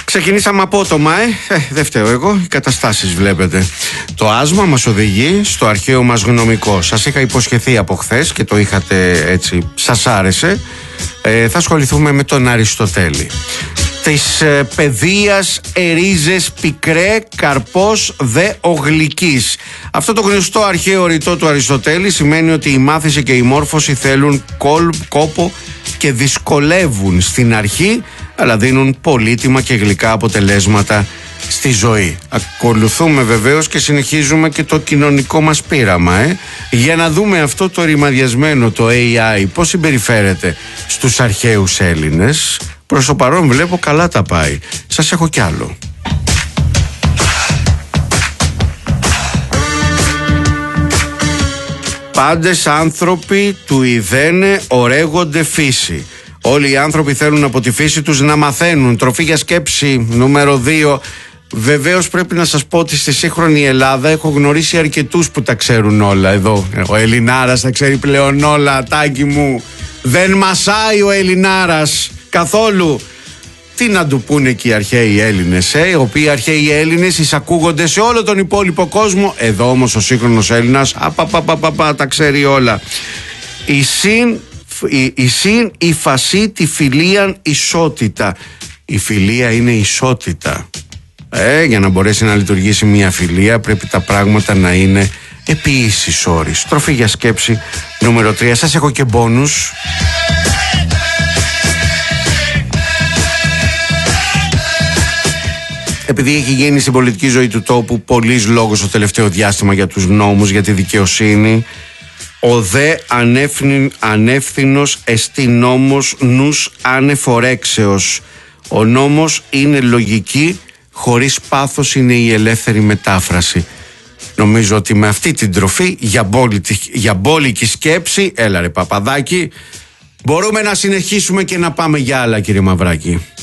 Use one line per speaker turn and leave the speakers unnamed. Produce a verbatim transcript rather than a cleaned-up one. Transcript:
Ξεκινήσαμε απότομα, ε. ε δεν φταίω εγώ, οι καταστάσεις βλέπετε. Το άσμα μας οδηγεί στο αρχαίο μας γνωμικό. Σας είχα υποσχεθεί από χθες και το είχατε έτσι, σας άρεσε. Ε, θα ασχοληθούμε με τον Αριστοτέλη. Της ε, παιδείας ερίζες πικρέ, καρπός δε ο γλυκής. Αυτό το γνωστό αρχαίο ρητό του Αριστοτέλη σημαίνει ότι η μάθηση και η μόρφωση θέλουν κόλ, κόπο και δυσκολεύουν στην αρχή, αλλά δίνουν πολύτιμα και γλυκά αποτελέσματα στη ζωή. Ακολουθούμε βεβαίως και συνεχίζουμε και το κοινωνικό μας πείραμα, ε? για να δούμε αυτό το ρημαδιασμένο, το έι άι, πώς συμπεριφέρεται στους αρχαίους Έλληνες. Προς το παρόν βλέπω καλά τα πάει. Σας έχω κι άλλο. Πάντες άνθρωποι του ιδένε ορέγονται φύση. Όλοι οι άνθρωποι θέλουν από τη φύση τους να μαθαίνουν. Τροφή για σκέψη νούμερο δύο. Βεβαίως πρέπει να σας πω ότι στη σύγχρονη Ελλάδα έχω γνωρίσει αρκετούς που τα ξέρουν όλα. Εδώ ο Ελληνάρας τα ξέρει πλέον όλα, τάκι μου. Δεν μασάει ο Ελληνάρας καθόλου. Τι να του πούνε και οι αρχαίοι Έλληνες, ε, οι οποίοι αρχαίοι Έλληνες εισακούγονται σε όλο τον υπόλοιπο κόσμο. Εδώ όμως ο σύγχρονος Έλληνας απαπαπαπαπα, τα ξέρει όλα. Η συν, η, η συν, η φασί, τη φιλίαν ισότητα. Η φιλία είναι ισότητα. Ε, για να μπορέσει να λειτουργήσει μια φιλία πρέπει τα πράγματα να είναι επί ίσης όρης. Τροφή για σκέψη νούμερο τρία. Σας έχω και μπόνους. Επειδή έχει γίνει στην πολιτική ζωή του τόπου πολλής λόγος το τελευταίο διάστημα για τους νόμους, για τη δικαιοσύνη, ο δε ανεύθυν, ανεύθυνος εστί νόμος νους ανεφορέξεως. Ο νόμος είναι λογική, χωρίς πάθος είναι η ελεύθερη μετάφραση. Νομίζω ότι με αυτή την τροφή για, μπόλικη, για μπόλικη σκέψη, έλα ρε Παπαδάκη, μπορούμε να συνεχίσουμε και να πάμε για άλλα, κύριε Μαυράκη.